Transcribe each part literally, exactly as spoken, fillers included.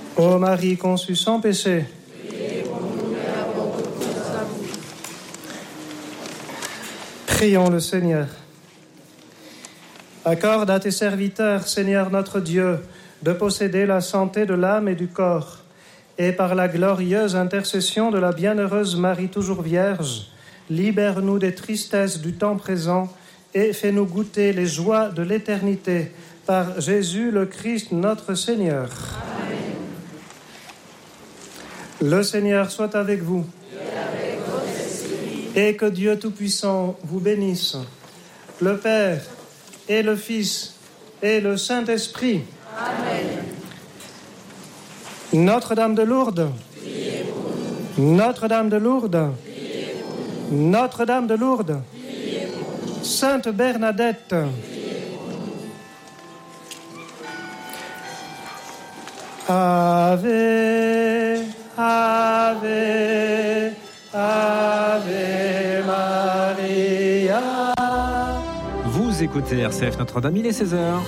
Ô Marie conçue sans péché, prions le Seigneur. Accorde à tes serviteurs, Seigneur notre Dieu, de posséder la santé de l'âme et du corps, et par la glorieuse intercession de la bienheureuse Marie toujours vierge, libère-nous des tristesses du temps présent et fais-nous goûter les joies de l'éternité par Jésus le Christ notre Seigneur. Amen. Le Seigneur soit avec vous. Et avec votre esprit. Et que Dieu Tout-Puissant vous bénisse, le Père et le Fils et le Saint-Esprit. Amen. Notre-Dame de Lourdes. Notre-Dame de Lourdes. Notre-Dame de Lourdes. Sainte Bernadette. Ave, Ave, Ave Maria. Vous écoutez R C F Notre-Dame, il est seize heures.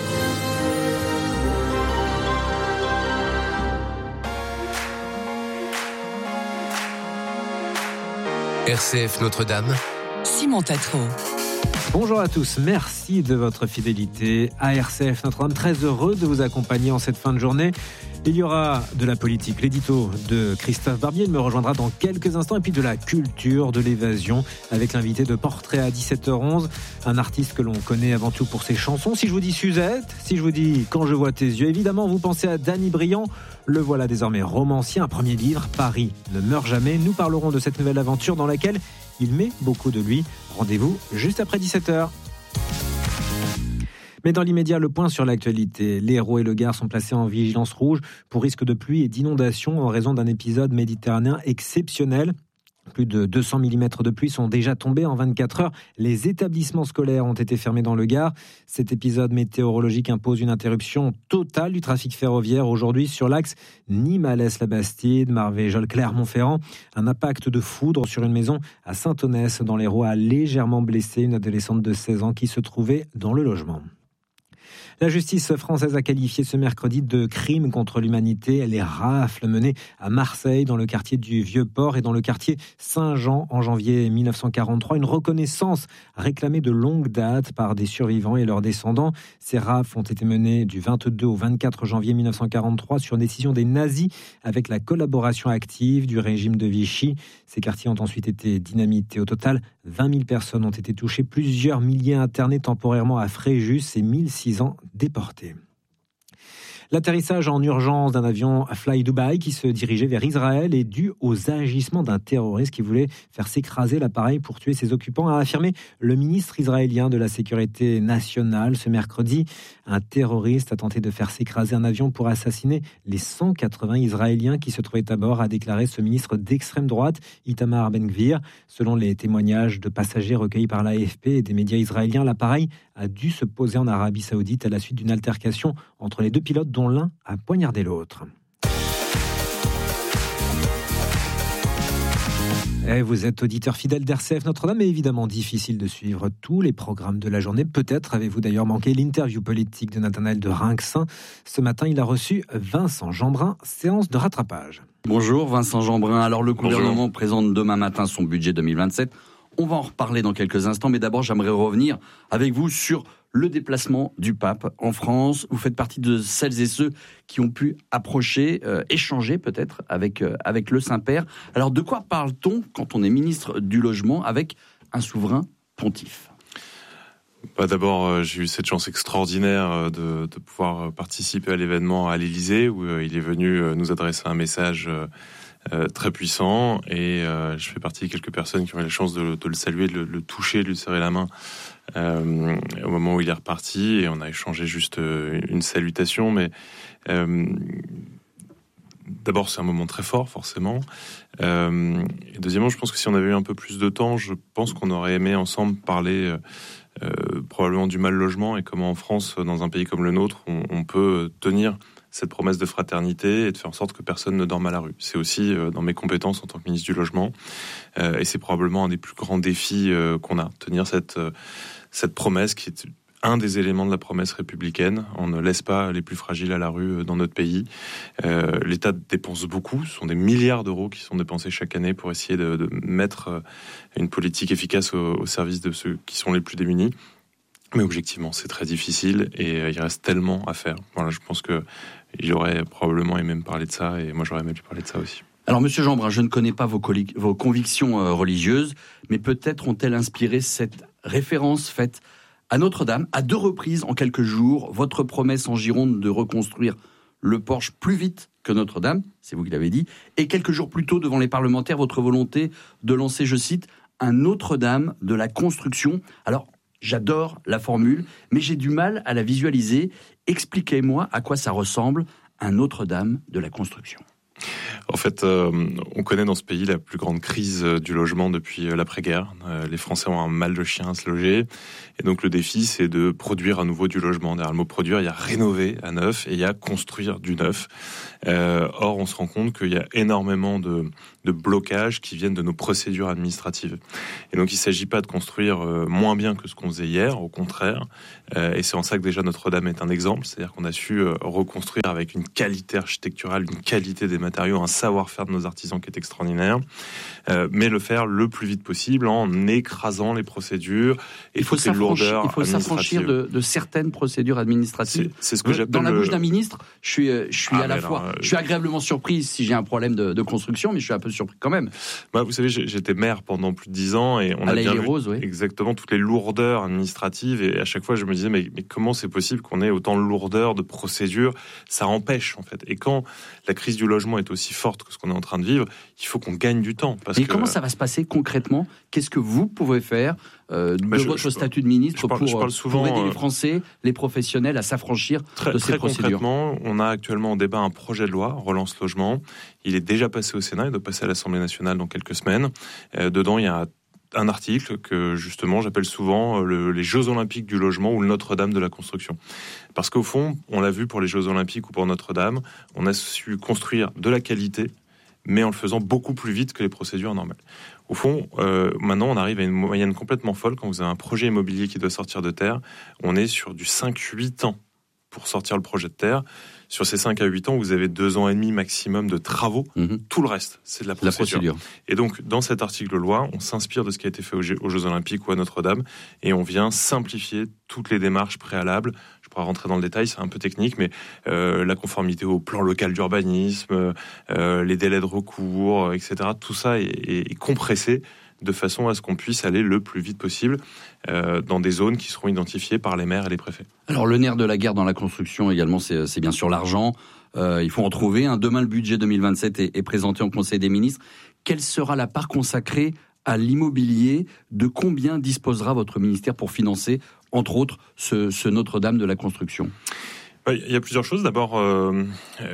R C F Notre-Dame, Simon Tatro. Bonjour à tous, merci de votre fidélité à R C F Notre-Dame. Très heureux de vous accompagner en cette fin de journée. Il y aura de la politique, l'édito de Christophe Barbier, il me rejoindra dans quelques instants, et puis de la culture, de l'évasion, avec l'invité de Portrait à dix-sept heures onze, un artiste que l'on connaît avant tout pour ses chansons. Si je vous dis Suzette, si je vous dis Quand je vois tes yeux, évidemment vous pensez à Danny Briand. Le voilà désormais romancier, un premier livre, Paris ne meurt jamais. Nous parlerons de cette nouvelle aventure dans laquelle il met beaucoup de lui. Rendez-vous juste après dix-sept heures. Mais dans l'immédiat, le point sur l'actualité. L'Hérault et le Gard sont placés en vigilance rouge pour risque de pluie et d'inondation en raison d'un épisode méditerranéen exceptionnel. Plus de deux cents millimètres de pluie sont déjà tombés en vingt-quatre heures. Les établissements scolaires ont été fermés dans le Gard. Cet épisode météorologique impose une interruption totale du trafic ferroviaire aujourd'hui sur l'axe Nîmes-Alès-la-Bastide, Marvejols-Clermont-Ferrand. Un impact de foudre sur une maison à Saint-Onès dans l'Hérault a légèrement blessé une adolescente de seize ans qui se trouvait dans le logement. La justice française a qualifié ce mercredi de crime contre l'humanité les rafles menées à Marseille, dans le quartier du Vieux-Port et dans le quartier Saint-Jean en janvier mille neuf cent quarante-trois. Une reconnaissance réclamée de longue date par des survivants et leurs descendants. Ces rafles ont été menées du vingt-deux au vingt-quatre janvier mille neuf cent quarante-trois sur décision des nazis avec la collaboration active du régime de Vichy. Ces quartiers ont ensuite été dynamités. Au total, vingt mille personnes ont été touchées, plusieurs milliers internés temporairement à Fréjus et mille six cents déportés. L'atterrissage en urgence d'un avion Fly Dubai qui se dirigeait vers Israël est dû aux agissements d'un terroriste qui voulait faire s'écraser l'appareil pour tuer ses occupants, a affirmé le ministre israélien de la Sécurité nationale ce mercredi. Un terroriste a tenté de faire s'écraser un avion pour assassiner les cent quatre-vingts Israéliens qui se trouvaient à bord, a déclaré ce ministre d'extrême droite, Itamar Ben-Gvir. Selon les témoignages de passagers recueillis par l'A F P et des médias israéliens, l'appareil a dû se poser en Arabie Saoudite à la suite d'une altercation entre les deux pilotes dont l'un a poignardé l'autre. Et vous êtes auditeur fidèle d'R C F Notre-Dame, mais évidemment difficile de suivre tous les programmes de la journée. Peut-être avez-vous d'ailleurs manqué l'interview politique de Nathanaël de Rinxin. Ce matin, il a reçu Vincent Jeanbrun, séance de rattrapage. Bonjour Vincent Jeanbrun. Alors le gouvernement Bonjour. présente demain matin son budget deux mille vingt-sept. On va en reparler dans quelques instants, mais d'abord j'aimerais revenir avec vous sur le déplacement du pape en France. Vous faites partie de celles et ceux qui ont pu approcher, euh, échanger peut-être avec, euh, avec le Saint-Père. Alors de quoi parle-t-on quand on est ministre du Logement avec un souverain pontife ? Bah d'abord, euh, j'ai eu cette chance extraordinaire de, de pouvoir participer à l'événement à l'Élysée où euh, il est venu euh, nous adresser un message euh, Euh, très puissant, et euh, je fais partie de quelques personnes qui ont eu la chance de, de le saluer, de le, le toucher, de lui serrer la main euh, au moment où il est reparti, et on a échangé juste euh, une salutation. Mais euh, d'abord, c'est un moment très fort, forcément. Euh, et deuxièmement, je pense que si on avait eu un peu plus de temps, je pense qu'on aurait aimé ensemble parler euh, euh, probablement du mal logement et comment en France, dans un pays comme le nôtre, on, on peut tenir cette promesse de fraternité et de faire en sorte que personne ne dorme à la rue. C'est aussi euh, dans mes compétences en tant que ministre du Logement, euh, et c'est probablement un des plus grands défis euh, qu'on a, tenir cette, euh, cette promesse qui est un des éléments de la promesse républicaine. On ne laisse pas les plus fragiles à la rue dans notre pays. Euh, L'État dépense beaucoup. Ce sont des milliards d'euros qui sont dépensés chaque année pour essayer de, de mettre une politique efficace au, au service de ceux qui sont les plus démunis. Mais objectivement, c'est très difficile et il reste tellement à faire. Voilà, je pense que j'aurais probablement aimé me parler de ça et moi j'aurais aimé lui parler de ça aussi. Alors, Monsieur Jeanbrun, je ne connais pas vos, colli- vos convictions euh, religieuses, mais peut-être ont-elles inspiré cette référence faite à Notre-Dame, à deux reprises en quelques jours, votre promesse en Gironde de reconstruire le porche plus vite que Notre-Dame, c'est vous qui l'avez dit, et quelques jours plus tôt, devant les parlementaires, votre volonté de lancer, je cite, un Notre-Dame de la construction. Alors, j'adore la formule, mais j'ai du mal à la visualiser. Expliquez-moi à quoi ça ressemble, un Notre-Dame de la construction. En fait, euh, on connaît dans ce pays la plus grande crise du logement depuis l'après-guerre. Euh, les Français ont un mal de chien à se loger. Et donc le défi, c'est de produire à nouveau du logement. Derrière le mot produire, il y a rénover à neuf et il y a construire du neuf. Euh, or, on se rend compte qu'il y a énormément de, de blocages qui viennent de nos procédures administratives. Et donc il ne s'agit pas de construire euh, moins bien que ce qu'on faisait hier, au contraire. Euh, et c'est en ça que déjà Notre-Dame est un exemple. C'est-à-dire qu'on a su euh, reconstruire avec une qualité architecturale, une qualité des matériaux, un savoir-faire de nos artisans qui est extraordinaire, euh, mais le faire le plus vite possible en écrasant les procédures et il faut toutes les lourdeurs il faut s'affranchir de, de certaines procédures administratives. C'est, c'est ce que j'appelle dans la le... bouche d'un ministre, je suis, je suis ah, à la alors, fois, euh... je suis agréablement surpris si j'ai un problème de, de construction, mais je suis un peu surpris quand même. Bah, vous savez, j'étais maire pendant plus de dix ans et on à a bien vu Rose, oui. exactement toutes les lourdeurs administratives et à chaque fois je me disais mais, mais comment c'est possible qu'on ait autant de lourdeurs, de procédures? Ça empêche en fait. Et quand la crise du logement est aussi forte que ce qu'on est en train de vivre, il faut qu'on gagne du temps. Parce et que... comment ça va se passer concrètement? Qu'est-ce que vous pouvez faire euh, de bah, je, votre je, statut de ministre je parle, pour, je parle souvent, pour aider les Français, les professionnels à s'affranchir très, de ces très procédures? Concrètement, on a actuellement en débat un projet de loi, Relance Logement. Il est déjà passé au Sénat, il doit passer à l'Assemblée nationale dans quelques semaines. Euh, dedans, il y a un article que justement j'appelle souvent le, les Jeux Olympiques du logement ou le Notre-Dame de la construction. Parce qu'au fond, on l'a vu pour les Jeux Olympiques ou pour Notre-Dame, on a su construire de la qualité, mais en le faisant beaucoup plus vite que les procédures normales. Au fond, euh, maintenant, on arrive à une moyenne complètement folle. Quand vous avez un projet immobilier qui doit sortir de terre, on est sur du cinq à huit ans pour sortir le projet de terre. Sur ces cinq à huit ans, vous avez deux ans et demi maximum de travaux. Mmh. Tout le reste, c'est de la procédure. la procédure. Et donc, dans cet article de loi, on s'inspire de ce qui a été fait aux Jeux, aux Jeux Olympiques ou à Notre-Dame et on vient simplifier toutes les démarches préalables. Je pourrais rentrer dans le détail, c'est un peu technique, mais euh, la conformité au plan local d'urbanisme, euh, les délais de recours, et cetera. Tout ça est, est, est compressé de façon à ce qu'on puisse aller le plus vite possible euh, dans des zones qui seront identifiées par les maires et les préfets. Alors le nerf de la guerre dans la construction également, c'est, c'est bien sûr l'argent. Euh, il faut en trouver. Hein. Demain, le budget deux mille vingt-sept est, est présenté en Conseil des ministres. Quelle sera la part consacrée à l'immobilier? De combien disposera votre ministère pour financer, entre autres, ce, ce Notre-Dame de la construction? Il y a plusieurs choses. D'abord, euh,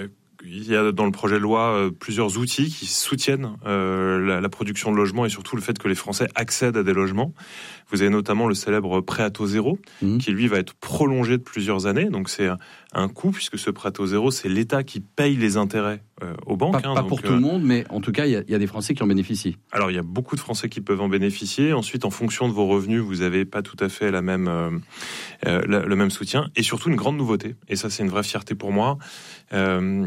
il y a dans le projet de loi euh, plusieurs outils qui soutiennent euh, la, la production de logements et surtout le fait que les Français accèdent à des logements. Vous avez notamment le célèbre prêt à taux zéro, mmh. qui lui va être prolongé de plusieurs années. Donc c'est un, un coût, puisque ce prêt à taux zéro, c'est l'État qui paye les intérêts euh, aux banques. Pas, hein, pas donc, pour tout euh, le monde, mais en tout cas, il y, y a des Français qui en bénéficient. Alors il y a beaucoup de Français qui peuvent en bénéficier. Ensuite, en fonction de vos revenus, vous n'avez pas tout à fait la même, euh, euh, la, le même soutien. Et surtout, une grande nouveauté, et ça c'est une vraie fierté pour moi, euh,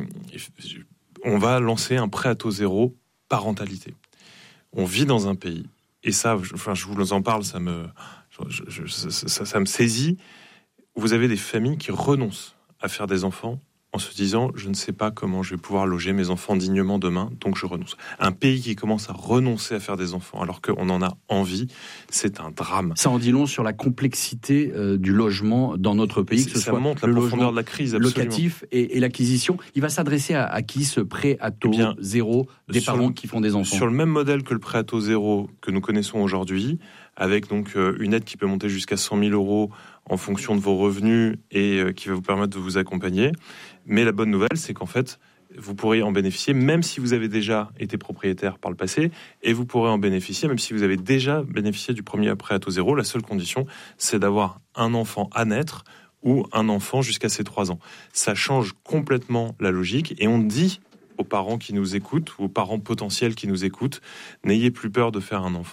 on va lancer un prêt à taux zéro parentalité. On vit dans un pays, et ça, je, enfin, je vous en parle, ça me, je, je, ça, ça me saisit. Vous avez des familles qui renoncent à faire des enfants en se disant « je ne sais pas comment je vais pouvoir loger mes enfants dignement demain, donc je renonce ». Un pays qui commence à renoncer à faire des enfants alors qu'on en a envie, c'est un drame. Ça en dit long sur la complexité euh, du logement dans notre pays, que ce ça soit montre le la profondeur logement de la crise, locatif et, et l'acquisition. Il va s'adresser à, à qui ce prêt à taux eh bien, zéro des parents le, qui font des enfants? Sur le même modèle que le prêt à taux zéro que nous connaissons aujourd'hui, avec donc euh, une aide qui peut monter jusqu'à cent mille euros en fonction de vos revenus et euh, qui va vous permettre de vous accompagner. Mais la bonne nouvelle, c'est qu'en fait, vous pourrez en bénéficier même si vous avez déjà été propriétaire par le passé, et vous pourrez en bénéficier même si vous avez déjà bénéficié du premier prêt à taux zéro. La seule condition, c'est d'avoir un enfant à naître ou un enfant jusqu'à ses trois ans. Ça change complètement la logique, et on dit aux parents qui nous écoutent, ou aux parents potentiels qui nous écoutent, n'ayez plus peur de faire un enfant.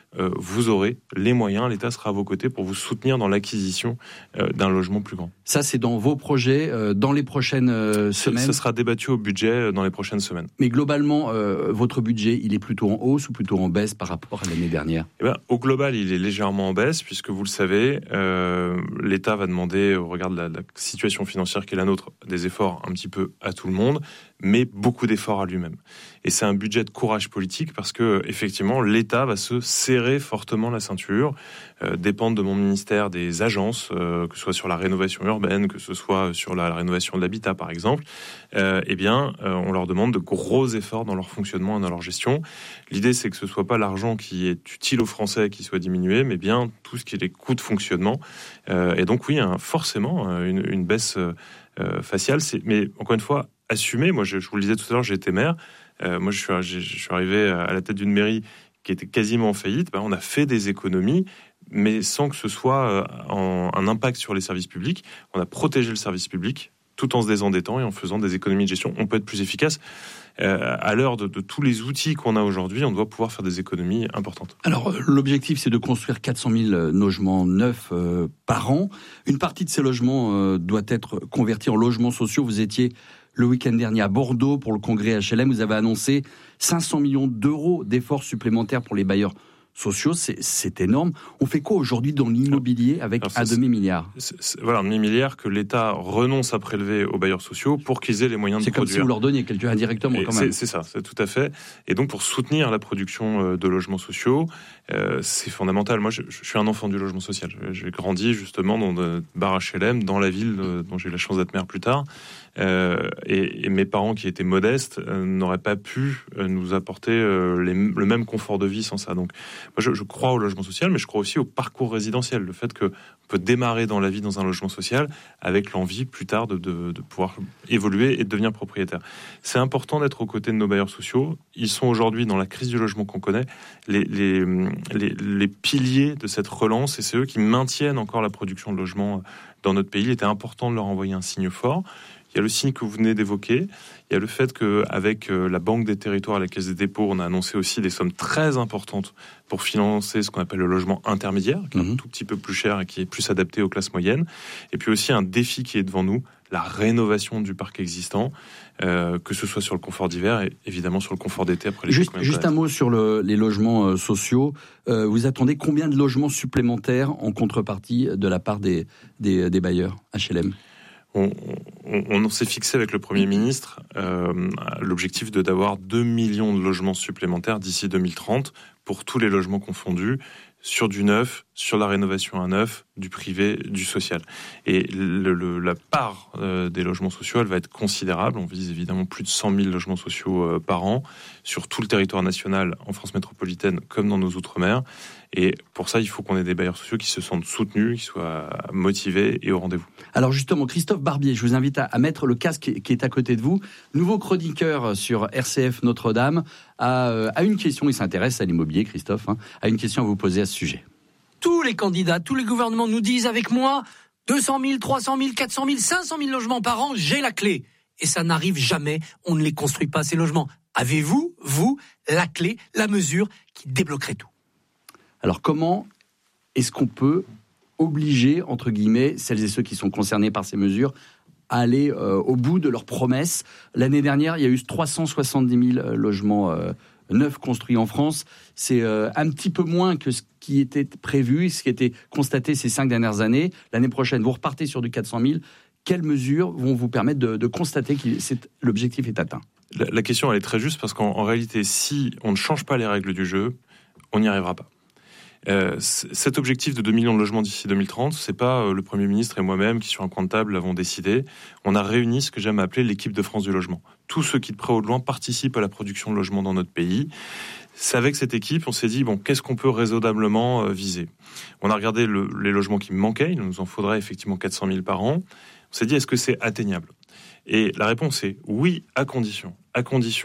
euh, vous aurez les moyens, l'État sera à vos côtés pour vous soutenir dans l'acquisition euh, d'un logement plus grand. Ça, c'est dans vos projets, euh, dans les prochaines euh, semaines. Ça sera débattu au budget dans les prochaines semaines. Mais globalement, euh, votre budget, il est plutôt en hausse ou plutôt en baisse par rapport à l'année dernière ? Eh ben, au global, il est légèrement en baisse, puisque vous le savez, euh, l'État va demander, au regard de la, la situation financière qui est la nôtre, des efforts un petit peu à tout le monde, mais beaucoup d'efforts à lui-même. Et c'est un budget de courage politique, parce que effectivement, l'État va se serrer fortement la ceinture, euh, dépendre de mon ministère des agences, euh, que ce soit sur la rénovation urbaine, que ce soit sur la, la rénovation de l'habitat, par exemple. Euh, eh bien, euh, on leur demande de gros efforts dans leur fonctionnement et dans leur gestion. L'idée, c'est que ce soit pas l'argent qui est utile aux Français qui soit diminué, mais bien tout ce qui est les coûts de fonctionnement. Euh, et donc, oui, hein, forcément, une, une baisse euh, faciale. C'est, mais encore une fois, assumée. Moi, je, je vous le disais tout à l'heure, j'ai été maire. Euh, moi, je suis, je, je suis arrivé à la tête d'une mairie qui était quasiment en faillite. Ben, on a fait des économies, mais sans que ce soit en, un impact sur les services publics. On a protégé le service public tout en se désendettant et en faisant des économies de gestion. On peut être plus efficace. Euh, à l'heure de, de tous les outils qu'on a aujourd'hui, on doit pouvoir faire des économies importantes. Alors, l'objectif, c'est de construire quatre cent mille logements neufs euh, par an. Une partie de ces logements euh, doit être convertie en logements sociaux. Vous étiez le week-end dernier à Bordeaux pour le congrès H L M. Vous avez annoncé cinq cents millions d'euros d'efforts supplémentaires pour les bailleurs sociaux, c'est, c'est énorme. On fait quoi aujourd'hui dans l'immobilier avec Alors, un demi-milliard ? c'est, c'est, Voilà, un demi-milliard que l'État renonce à prélever aux bailleurs sociaux pour qu'ils aient les moyens c'est de produire. C'est comme si vous leur donniez quelque indirectement, quand même. C'est, c'est ça, c'est tout à fait. Et donc, pour soutenir la production de logements sociaux, euh, c'est fondamental. Moi, je, je suis un enfant du logement social. J'ai grandi justement dans de bar H L M, dans la ville dont j'ai eu la chance d'être maire plus tard. Euh, et, et mes parents qui étaient modestes euh, n'auraient pas pu euh, nous apporter euh, les, le même confort de vie sans ça. Donc, moi, je, je crois au logement social, mais je crois aussi au parcours résidentiel. Le fait qu'on peut démarrer dans la vie dans un logement social avec l'envie plus tard de, de, de pouvoir évoluer et de devenir propriétaire. C'est important d'être aux côtés de nos bailleurs sociaux. Ils sont aujourd'hui dans la crise du logement qu'on connaît, les, les, les, les piliers de cette relance, et c'est eux qui maintiennent encore la production de logements dans notre pays. Il était important de leur envoyer un signe fort. Il y a le signe que vous venez d'évoquer. Il y a le fait qu'avec la Banque des Territoires et la Caisse des Dépôts, on a annoncé aussi des sommes très importantes pour financer ce qu'on appelle le logement intermédiaire, qui est mmh. un tout petit peu plus cher et qui est plus adapté aux classes moyennes. Et puis aussi un défi qui est devant nous, la rénovation du parc existant, euh, que ce soit sur le confort d'hiver et évidemment sur le confort d'été après les Juste, juste un mot sur le, les logements euh, sociaux. Euh, vous attendez combien de logements supplémentaires en contrepartie de la part des, des, des bailleurs H L M ? On, on, on s'est fixé avec le Premier ministre euh, l'objectif de d'avoir deux millions de logements supplémentaires d'ici deux mille trente pour tous les logements confondus, sur du neuf, sur la rénovation à neuf, du privé, du social. Et le, le, la part euh, des logements sociaux, elle va être considérable. On vise évidemment plus de cent mille logements sociaux euh, par an, sur tout le territoire national, en France métropolitaine, comme dans nos outre-mer. Et pour ça, il faut qu'on ait des bailleurs sociaux qui se sentent soutenus, qui soient motivés et au rendez-vous. Alors justement, Christophe Barbier, je vous invite à, à mettre le casque qui est à côté de vous. Nouveau chroniqueur sur R C F Notre-Dame, a, a une question, il s'intéresse à l'immobilier, Christophe, hein, a une question à vous poser à ce sujet. Tous les candidats, tous les gouvernements nous disent avec moi, deux cent mille, trois cent mille, quatre cent mille, cinq cent mille logements par an, j'ai la clé. Et ça n'arrive jamais, on ne les construit pas, ces logements. Avez-vous, vous, la clé, la mesure qui débloquerait tout ? Alors comment est-ce qu'on peut obliger, entre guillemets, celles et ceux qui sont concernés par ces mesures à aller euh, au bout de leurs promesses ? L'année dernière, il y a eu trois cent soixante-dix mille logements euh, neufs construits en France. C'est euh, un petit peu moins que ce qui était prévu, ce qui était constaté ces cinq dernières années. L'année prochaine, vous repartez sur du quatre cent mille. Quelles mesures vont vous permettre de, de constater que c'est, l'objectif est atteint ? la, la question, elle est très juste, parce qu'en en réalité, si on ne change pas les règles du jeu, on n'y arrivera pas. Euh, cet objectif de deux millions de logements d'ici deux mille trente, c'est pas euh, le Premier ministre et moi-même qui sur un coin de table l'avons décidé. On a réuni ce que j'aime appeler l'équipe de France du logement. Tous ceux qui de près ou de loin participent à la production de logements dans notre pays. C'est avec cette équipe, on s'est dit, bon, qu'est-ce qu'on peut raisonnablement euh, viser ? On a regardé le, les logements qui manquaient, il nous en faudrait effectivement quatre cent mille par an. On s'est dit, est-ce que c'est atteignable ? Et la réponse est oui, à condition. À condition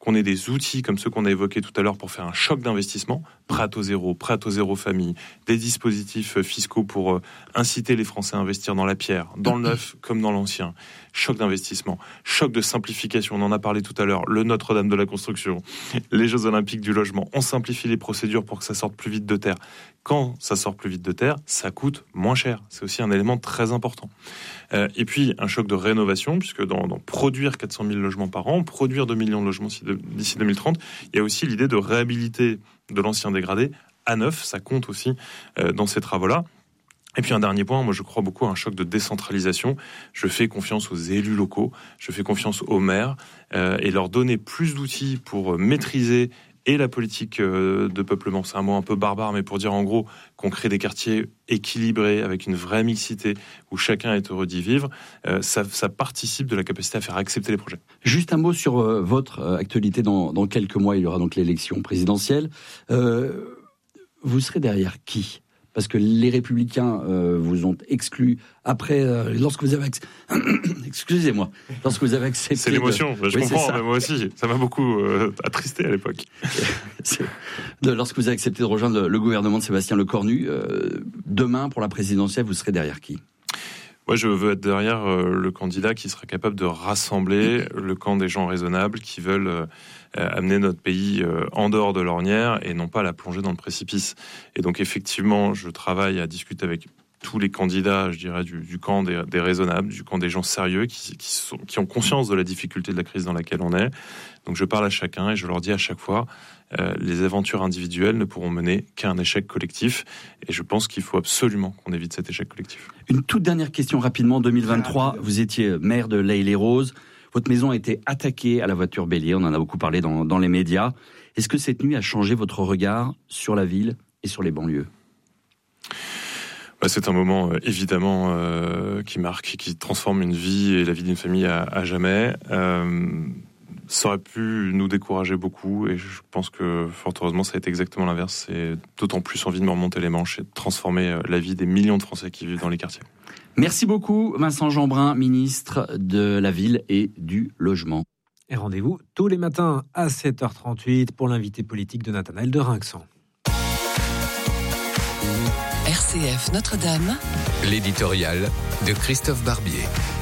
qu'on ait des outils comme ceux qu'on a évoqués tout à l'heure pour faire un choc d'investissement, prêt à taux zéro, prêt à taux zéro famille, des dispositifs fiscaux pour inciter les Français à investir dans la pierre, dans le neuf comme dans l'ancien. Choc d'investissement, choc de simplification, on en a parlé tout à l'heure, le Notre-Dame de la construction, les Jeux Olympiques du logement, on simplifie les procédures pour que ça sorte plus vite de terre. Quand ça sort plus vite de terre, ça coûte moins cher. C'est aussi un élément très important. Euh, et puis, un choc de rénovation, puisque dans, dans produire quatre cent mille logements par an, produire deux millions de logements d'ici deux mille trente, il y a aussi l'idée de réhabiliter de l'ancien dégradé à neuf. Ça compte aussi euh, dans ces travaux-là. Et puis un dernier point, moi je crois beaucoup à un choc de décentralisation. Je fais confiance aux élus locaux, je fais confiance aux maires euh, et leur donner plus d'outils pour maîtriser et la politique euh, de peuplement. C'est un mot un peu barbare, mais pour dire en gros qu'on crée des quartiers équilibrés avec une vraie mixité où chacun est heureux d'y vivre. Euh, ça, ça participe de la capacité à faire accepter les projets. Juste un mot sur euh, votre euh, actualité. Dans, dans quelques mois, il y aura donc l'élection présidentielle. Euh, vous serez derrière qui ? Parce que les Républicains euh, vous ont exclu après, euh, lorsque vous avez... Excusez-moi. Lorsque vous avez accepté... C'est l'émotion, de... je oui, comprends, mais moi aussi. Ça m'a beaucoup euh, attristé à l'époque. de, lorsque vous avez accepté de rejoindre le, le gouvernement de Sébastien Lecornu, euh, demain, pour la présidentielle, vous serez derrière qui ? Moi, je veux être derrière euh, le candidat qui sera capable de rassembler le camp des gens raisonnables qui veulent euh, amener notre pays euh, en dehors de l'ornière et non pas la plonger dans le précipice. Et donc, effectivement, je travaille à discuter avec tous les candidats, je dirais, du, du camp des, des raisonnables, du camp des gens sérieux qui, qui, sont, qui ont conscience de la difficulté de la crise dans laquelle on est. Donc, je parle à chacun et je leur dis à chaque fois, euh, les aventures individuelles ne pourront mener qu'à un échec collectif. Et je pense qu'il faut absolument qu'on évite cet échec collectif. Une toute dernière question rapidement. deux mille vingt-trois, vous étiez maire de L'Haÿ-les-Roses. Votre maison a été attaquée à la voiture bélier. On en a beaucoup parlé dans, dans les médias. Est-ce que cette nuit a changé votre regard sur la ville et sur les banlieues ? Bah, c'est un moment euh, évidemment euh, qui marque, qui transforme une vie et la vie d'une famille à, à jamais. Euh, ça aurait pu nous décourager beaucoup et je pense que fort heureusement ça a été exactement l'inverse. C'est d'autant plus envie de me remonter les manches et de transformer la vie des millions de Français qui vivent dans les quartiers. Merci beaucoup Vincent Jeanbrun, ministre de la Ville et du Logement. Et rendez-vous tous les matins à sept heures trente-huit pour l'invité politique de Nathanaël de Rinxan. R C F Notre-Dame, l'éditorial de Christophe Barbier.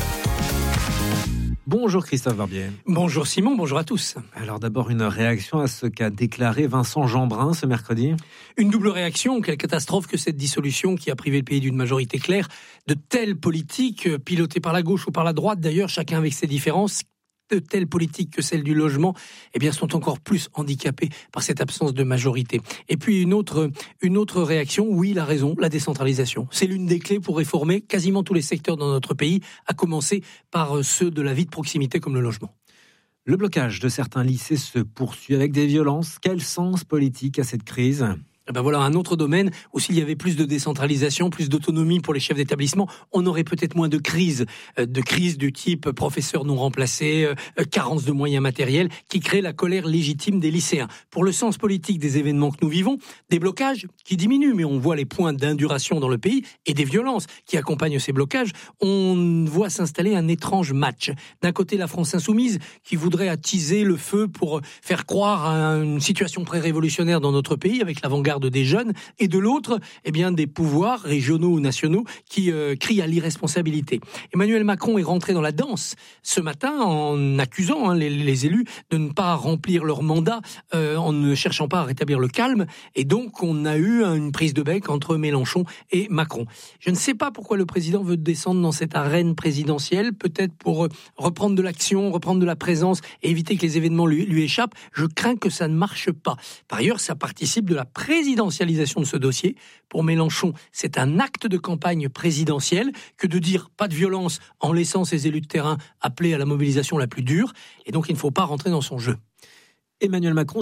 Bonjour Christophe Barbier. Bonjour Simon, bonjour à tous. Alors d'abord une réaction à ce qu'a déclaré Vincent Jeanbrun ce mercredi. Une double réaction, quelle catastrophe que cette dissolution qui a privé le pays d'une majorité claire, de telles politiques pilotées par la gauche ou par la droite, d'ailleurs chacun avec ses différences, de telles politiques que celle du logement, eh bien, sont encore plus handicapées par cette absence de majorité. Et puis une autre, une autre réaction, oui, il a raison, la décentralisation. C'est l'une des clés pour réformer quasiment tous les secteurs dans notre pays, à commencer par ceux de la vie de proximité comme le logement. Le blocage de certains lycées se poursuit avec des violences. Quel sens politique à cette crise ? Ben voilà un autre domaine où s'il y avait plus de décentralisation, plus d'autonomie pour les chefs d'établissement, on aurait peut-être moins de crises, de crises du type professeurs non remplacés, carence de moyens matériels, qui créent la colère légitime des lycéens. Pour le sens politique des événements que nous vivons, des blocages qui diminuent, mais on voit les points d'induration dans le pays et des violences qui accompagnent ces blocages. On voit s'installer un étrange match. D'un côté, la France insoumise qui voudrait attiser le feu pour faire croire à une situation pré-révolutionnaire dans notre pays avec l'avant-garde des jeunes, et de l'autre, eh bien, des pouvoirs régionaux ou nationaux qui euh, crient à l'irresponsabilité. Emmanuel Macron est rentré dans la danse ce matin en accusant hein, les, les élus de ne pas remplir leur mandat euh, en ne cherchant pas à rétablir le calme, et donc on a eu une prise de bec entre Mélenchon et Macron. Je ne sais pas pourquoi le président veut descendre dans cette arène présidentielle, peut-être pour reprendre de l'action, reprendre de la présence et éviter que les événements lui, lui échappent. Je crains que ça ne marche pas. Par ailleurs, ça participe de la présidentialisation de ce dossier. Pour Mélenchon, c'est un acte de campagne présidentielle que de dire pas de violence en laissant ses élus de terrain appeler à la mobilisation la plus dure. Et donc, il ne faut pas rentrer dans son jeu. Emmanuel Macron dit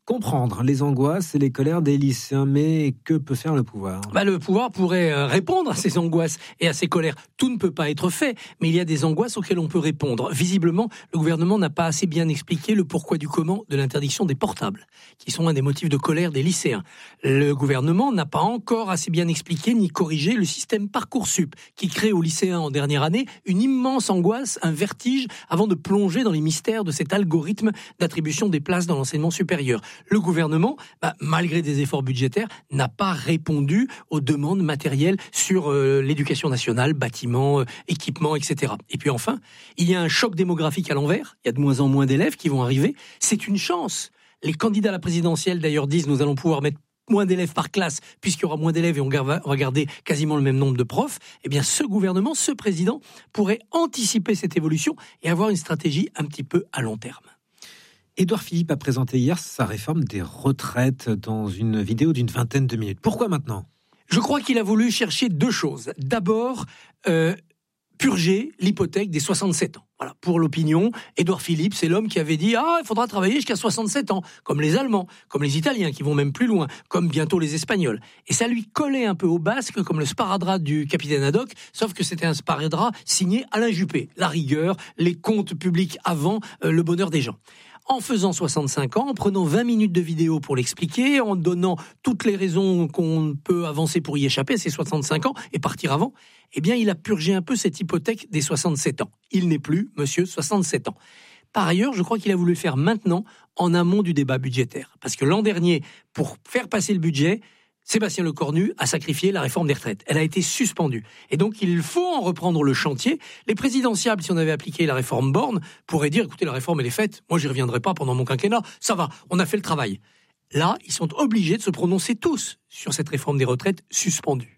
comprendre les angoisses et les colères des lycéens. Mais que peut faire le pouvoir ? Bah, le pouvoir pourrait répondre à ces angoisses et à ces colères. Tout ne peut pas être fait, mais il y a des angoisses auxquelles on peut répondre. Visiblement, le gouvernement n'a pas assez bien expliqué le pourquoi du comment de l'interdiction des portables, qui sont un des motifs de colère des lycéens. Le gouvernement n'a pas encore assez bien expliqué ni corrigé le système Parcoursup, qui crée aux lycéens en dernière année une immense angoisse, un vertige, avant de plonger dans les mystères de cet algorithme d'attribution des places dans l'enseignement supérieur. Le gouvernement, bah, malgré des efforts budgétaires, n'a pas répondu aux demandes matérielles sur euh, l'éducation nationale, bâtiments, euh, équipements, et cetera. Et puis enfin, il y a un choc démographique à l'envers. Il y a de moins en moins d'élèves qui vont arriver. C'est une chance. Les candidats à la présidentielle, d'ailleurs, disent nous allons pouvoir mettre moins d'élèves par classe, puisqu'il y aura moins d'élèves et on va garder quasiment le même nombre de profs. Eh bien, ce gouvernement, ce président, pourrait anticiper cette évolution et avoir une stratégie un petit peu à long terme. Édouard Philippe a présenté hier sa réforme des retraites dans une vidéo d'une vingtaine de minutes. Pourquoi maintenant ? Je crois qu'il a voulu chercher deux choses. D'abord, euh, purger l'hypothèque des soixante-sept ans. Voilà, pour l'opinion, Édouard Philippe, c'est l'homme qui avait dit « Ah, il faudra travailler jusqu'à soixante-sept ans », comme les Allemands, comme les Italiens, qui vont même plus loin, comme bientôt les Espagnols. Et ça lui collait un peu au basque, comme le sparadrap du capitaine Haddock, sauf que c'était un sparadrap signé Alain Juppé. La rigueur, les comptes publics avant, euh, le bonheur des gens. En faisant soixante-cinq ans, en prenant vingt minutes de vidéo pour l'expliquer, en donnant toutes les raisons qu'on peut avancer pour y échapper à ces soixante-cinq ans et partir avant, eh bien, il a purgé un peu cette hypothèque des soixante-sept ans. Il n'est plus monsieur soixante-sept ans. Par ailleurs, je crois qu'il a voulu le faire maintenant, en amont du débat budgétaire. Parce que l'an dernier, pour faire passer le budget, Sébastien Lecornu a sacrifié la réforme des retraites. Elle a été suspendue. Et donc, il faut en reprendre le chantier. Les présidentiables, si on avait appliqué la réforme Borne, pourraient dire, écoutez, la réforme, elle est faite. Moi, j'y reviendrai pas pendant mon quinquennat. Ça va, on a fait le travail. Là, ils sont obligés de se prononcer tous sur cette réforme des retraites suspendue.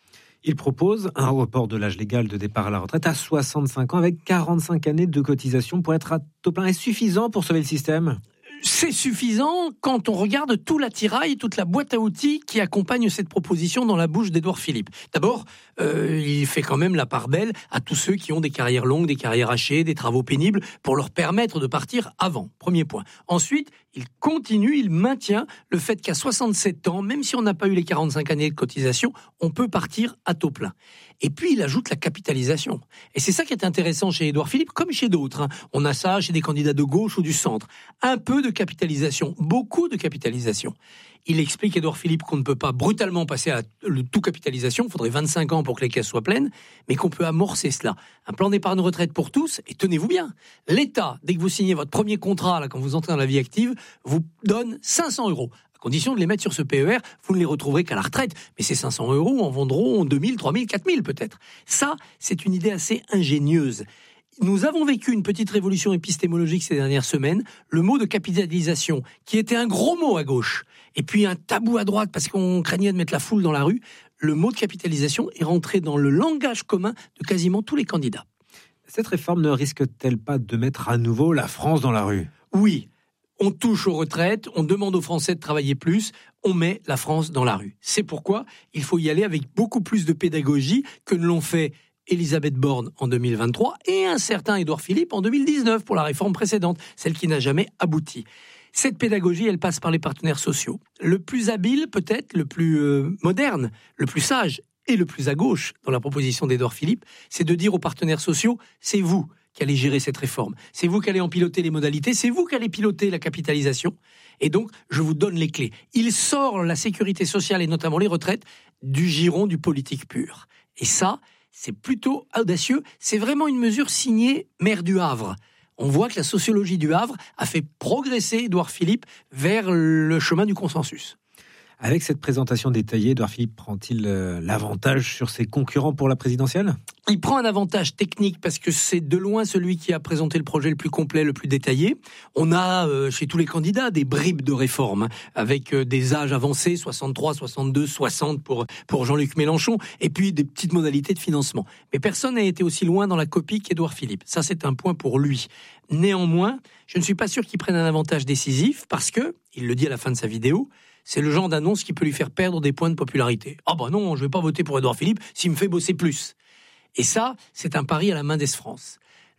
Il propose un report de l'âge légal de départ à la retraite à soixante-cinq ans avec quarante-cinq années de cotisation pour être à taux plein. Est suffisant pour sauver le système ? C'est suffisant quand on regarde tout l'attirail, toute la boîte à outils qui accompagne cette proposition dans la bouche d'Édouard Philippe. D'abord, euh, il fait quand même la part belle à tous ceux qui ont des carrières longues, des carrières hachées, des travaux pénibles, pour leur permettre de partir avant. Premier point. Ensuite, il continue, il maintient le fait qu'à soixante-sept ans, même si on n'a pas eu les quarante-cinq années de cotisation, on peut partir à taux plein. Et puis, il ajoute la capitalisation. Et c'est ça qui est intéressant chez Édouard Philippe, comme chez d'autres. Hein. On a ça chez des candidats de gauche ou du centre. Un peu de capitalisation, beaucoup de capitalisation. Il explique, Édouard Philippe, qu'on ne peut pas brutalement passer à le tout capitalisation, il faudrait vingt-cinq ans pour que les caisses soient pleines, mais qu'on peut amorcer cela. Un plan d'épargne retraite pour tous, et tenez-vous bien, l'État, dès que vous signez votre premier contrat, là, quand vous entrez dans la vie active, vous donne cinq cents euros. À condition de les mettre sur ce P E R, vous ne les retrouverez qu'à la retraite. Mais ces cinq cents euros en vendront deux mille, trois mille, quatre mille peut-être. Ça, c'est une idée assez ingénieuse. Nous avons vécu une petite révolution épistémologique ces dernières semaines. Le mot de capitalisation, qui était un gros mot à gauche, et puis un tabou à droite parce qu'on craignait de mettre la foule dans la rue, le mot de capitalisation est rentré dans le langage commun de quasiment tous les candidats. Cette réforme ne risque-t-elle pas de mettre à nouveau la France dans la rue ? Oui. On touche aux retraites, on demande aux Français de travailler plus, on met la France dans la rue. C'est pourquoi il faut y aller avec beaucoup plus de pédagogie que ne l'ont fait Elisabeth Borne en deux mille vingt-trois et un certain Édouard Philippe en deux mille dix-neuf pour la réforme précédente, celle qui n'a jamais abouti. Cette pédagogie, elle passe par les partenaires sociaux. Le plus habile, peut-être, le plus euh, moderne, le plus sage et le plus à gauche dans la proposition d'Édouard Philippe, c'est de dire aux partenaires sociaux, c'est vous qui allez gérer cette réforme. C'est vous qui allez en piloter les modalités, c'est vous qui allez piloter la capitalisation. Et donc, je vous donne les clés. Il sort la sécurité sociale et notamment les retraites du giron du politique pur. Et ça, c'est plutôt audacieux. C'est vraiment une mesure signée maire du Havre. On voit que la sociologie du Havre a fait progresser Édouard Philippe vers le chemin du consensus. Avec cette présentation détaillée, Édouard Philippe prend-il euh, l'avantage sur ses concurrents pour la présidentielle ? Il prend un avantage technique parce que c'est de loin celui qui a présenté le projet le plus complet, le plus détaillé. On a euh, chez tous les candidats des bribes de réforme, hein, avec euh, des âges avancés, soixante-trois, soixante-deux, soixante pour, pour Jean-Luc Mélenchon, et puis des petites modalités de financement. Mais personne n'a été aussi loin dans la copie qu'Édouard Philippe. Ça, c'est un point pour lui. Néanmoins, je ne suis pas sûr qu'il prenne un avantage décisif parce que, il le dit à la fin de sa vidéo, c'est le genre d'annonce qui peut lui faire perdre des points de popularité. Ah bah non, je vais pas voter pour Édouard Philippe s'il me fait bosser plus. Et ça, c'est un pari à la main d'Es France.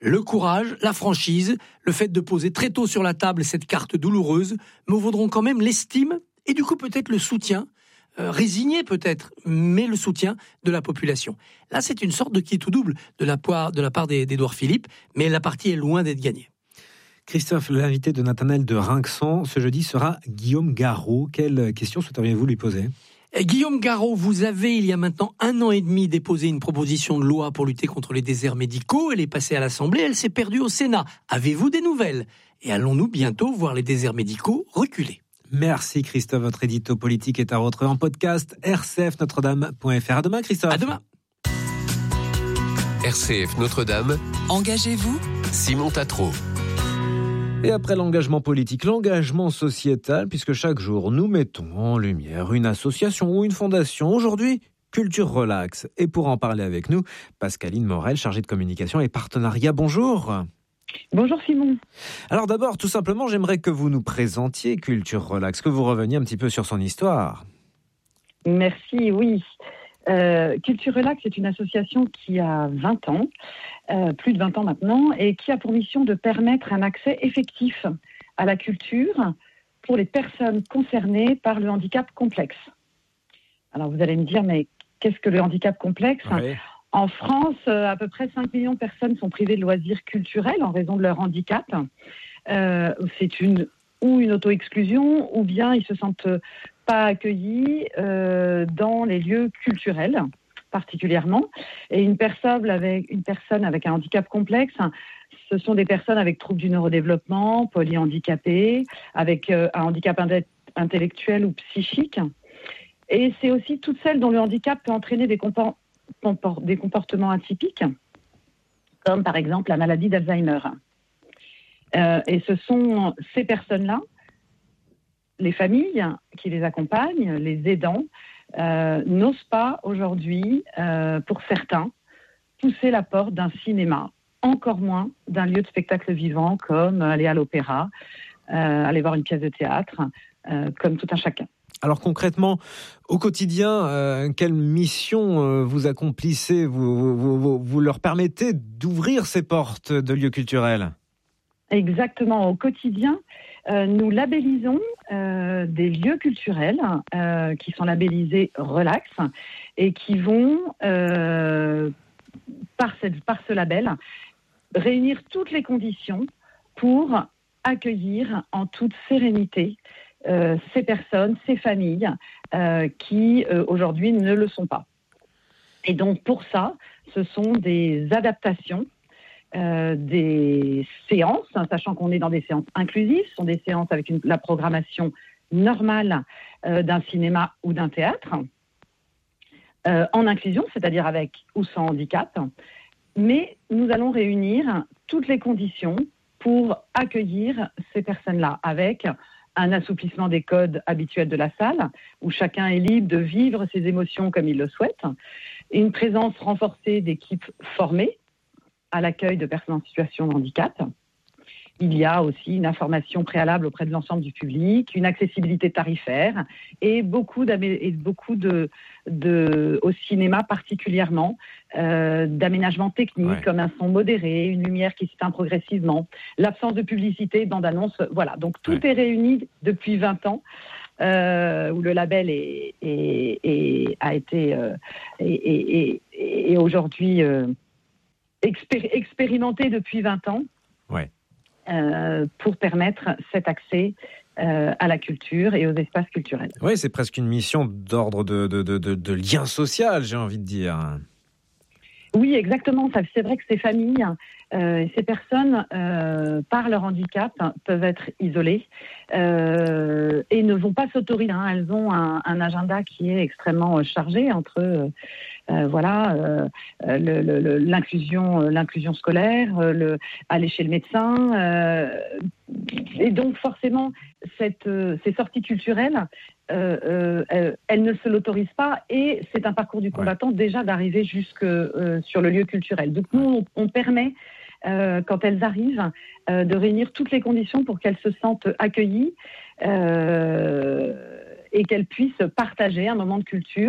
Le courage, la franchise, le fait de poser très tôt sur la table cette carte douloureuse me vaudront quand même l'estime et du coup peut-être le soutien, euh, résigné peut-être, mais le soutien de la population. Là, c'est une sorte de qui est tout double de la, part, de la part d'Édouard Philippe, mais la partie est loin d'être gagnée. Christophe, l'invité de Nathanaël de Rinxan ce jeudi sera Guillaume Garot. Quelle question souhaiteriez-vous lui poser ? Guillaume Garot, vous avez, il y a maintenant un an et demi, déposé une proposition de loi pour lutter contre les déserts médicaux. Elle est passée à l'Assemblée, elle s'est perdue au Sénat. Avez-vous des nouvelles ? Et allons-nous bientôt voir les déserts médicaux reculer ? Merci Christophe, votre édito politique est à retrouver en podcast r c f notre dame point f r. À demain Christophe. À demain. R C F Notre-Dame. Engagez-vous. Simon Tatro. Et après l'engagement politique, l'engagement sociétal, puisque chaque jour nous mettons en lumière une association ou une fondation. Aujourd'hui, Culture Relax. Et pour en parler avec nous, Pascaline Morel, chargée de communication et partenariat. Bonjour. Bonjour Simon. Alors d'abord, tout simplement, j'aimerais que vous nous présentiez Culture Relax, que vous reveniez un petit peu sur son histoire. Merci, oui. Euh, Culture Relax est une association qui a vingt ans, euh, plus de vingt ans maintenant, et qui a pour mission de permettre un accès effectif à la culture pour les personnes concernées par le handicap complexe. Alors vous allez me dire, mais qu'est-ce que le handicap complexe ? Oui. En France, euh, à peu près cinq millions de personnes sont privées de loisirs culturels en raison de leur handicap. Euh, c'est une ou une auto-exclusion, ou bien ils se sentent pas accueillis euh, dans les lieux culturels, particulièrement. Et une personne avec, une personne avec un handicap complexe, ce sont des personnes avec troubles du neurodéveloppement, polyhandicapées, avec euh, un handicap indé- intellectuel ou psychique. Et c'est aussi toutes celles dont le handicap peut entraîner des, compor- compor- des comportements atypiques, comme par exemple la maladie d'Alzheimer. Euh, et ce sont ces personnes-là, les familles qui les accompagnent, les aidants, euh, n'osent pas aujourd'hui, euh, pour certains, pousser la porte d'un cinéma, encore moins d'un lieu de spectacle vivant comme aller à l'opéra, euh, aller voir une pièce de théâtre, euh, comme tout un chacun. Alors concrètement, au quotidien, euh, quelle mission euh, vous accomplissez, vous, vous, vous, vous leur permettez d'ouvrir ces portes de lieux culturels ? Exactement. Au quotidien, euh, nous labellisons euh, des lieux culturels euh, qui sont labellisés Relax et qui vont, euh, par, cette, par ce label, réunir toutes les conditions pour accueillir en toute sérénité euh, ces personnes, ces familles euh, qui euh, aujourd'hui ne le sont pas. Et donc pour ça, ce sont des adaptations Euh, des séances, hein, sachant qu'on est dans des séances inclusives, ce sont des séances avec une, la programmation normale euh, d'un cinéma ou d'un théâtre, euh, en inclusion, c'est-à-dire avec ou sans handicap, mais nous allons réunir toutes les conditions pour accueillir ces personnes-là, avec un assouplissement des codes habituels de la salle, où chacun est libre de vivre ses émotions comme il le souhaite, et une présence renforcée d'équipes formées à l'accueil de personnes en situation de handicap. Il y a aussi une information préalable auprès de l'ensemble du public, une accessibilité tarifaire et beaucoup, et beaucoup de, de, au cinéma particulièrement, euh, d'aménagements techniques ouais. comme un son modéré, une lumière qui s'éteint progressivement, l'absence de publicité, bande-annonce, voilà. Donc tout ouais. est réuni depuis vingt ans. Euh, où le label est, est, est, a été euh, et, et, et aujourd'hui euh, expér- expérimenté depuis vingt ans. Ouais. Euh, pour permettre cet accès euh, à la culture et aux espaces culturels. Oui, c'est presque une mission d'ordre de, de, de, de, de lien social, j'ai envie de dire. Oui, exactement. C'est vrai que ces familles, euh, ces personnes, euh, par leur handicap, peuvent être isolées euh, et ne vont pas s'autoriser. Hein. Elles ont un, un agenda qui est extrêmement chargé entre euh, euh, voilà, euh, le, le, l'inclusion, l'inclusion scolaire, le, aller chez le médecin. Euh, et donc, forcément, cette, euh, ces sorties culturelles, Euh, euh, elle ne se l'autorise pas et c'est un parcours du combattant ouais. déjà d'arriver jusque euh, sur le lieu culturel. Donc nous, on, on permet, euh, quand elles arrivent, euh, de réunir toutes les conditions pour qu'elles se sentent accueillies euh, et qu'elles puissent partager un moment de culture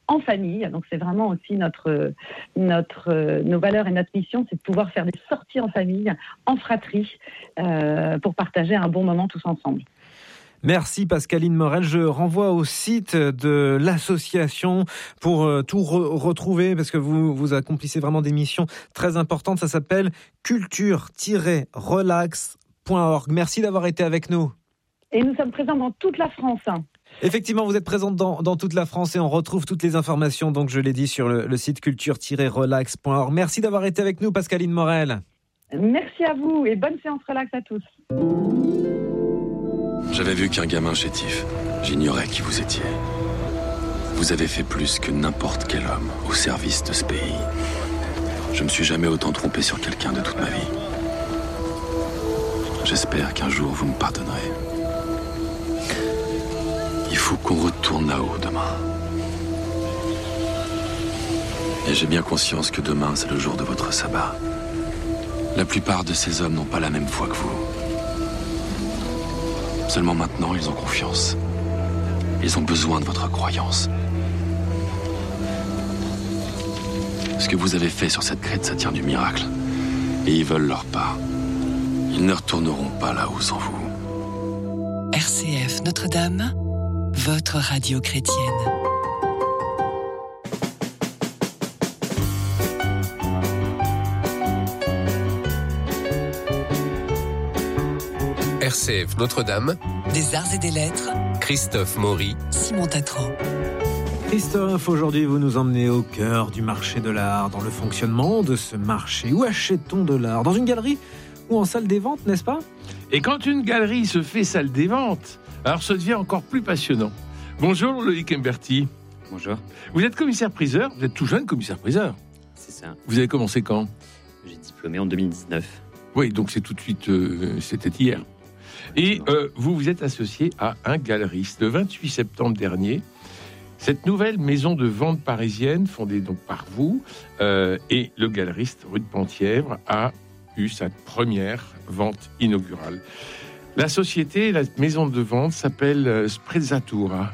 en famille. Donc c'est vraiment aussi notre, notre, nos valeurs et notre mission, c'est de pouvoir faire des sorties en famille, en fratrie, euh, pour partager un bon moment tous ensemble. Merci Pascaline Morel. Je renvoie au site de l'association pour tout re- retrouver, parce que vous, vous accomplissez vraiment des missions très importantes. Ça s'appelle culture tiret relax point org. Merci d'avoir été avec nous. Et nous sommes présents dans toute la France. Effectivement, vous êtes présente dans, dans toute la France et on retrouve toutes les informations, donc je l'ai dit, sur le, le site culture tiret relax point org. Merci d'avoir été avec nous, Pascaline Morel. Merci à vous et bonne séance relax à tous. J'avais vu qu'un gamin chétif. J'ignorais qui vous étiez. Vous avez fait plus que n'importe quel homme au service de ce pays. Je me suis jamais autant trompé sur quelqu'un de toute ma vie. J'espère qu'un jour vous me pardonnerez. Il faut qu'on retourne là-haut demain. Et j'ai bien conscience que demain, c'est le jour de votre sabbat. La plupart de ces hommes n'ont pas la même foi que vous. Seulement maintenant, ils ont confiance. Ils ont besoin de votre croyance. Ce que vous avez fait sur cette crête, ça tient du miracle. Et ils veulent leur part. Ils ne retourneront pas là-haut sans vous. R C F Notre-Dame, votre radio chrétienne. R C F Notre-Dame, Des arts et des lettres, Christophe Maury, Simon Tatro. Christophe, aujourd'hui vous nous emmenez au cœur du marché de l'art, dans le fonctionnement de ce marché. Où achète-t-on de l'art ? Dans une galerie ou en salle des ventes, n'est-ce pas ? Et quand une galerie se fait salle des ventes, alors ça devient encore plus passionnant. Bonjour Loïc Emberti. Bonjour. Vous êtes commissaire-priseur, vous êtes tout jeune commissaire-priseur. C'est ça. Vous avez commencé quand ? J'ai diplômé en deux mille dix-neuf. Oui, donc c'est tout de suite, euh, c'était hier. Et euh, vous vous êtes associé à un galeriste. Le vingt-huit septembre dernier, cette nouvelle maison de vente parisienne, fondée donc par vous, euh, et le galeriste rue de Penthièvre, a eu sa première vente inaugurale. La société, la maison de vente s'appelle euh, Sprezzatura.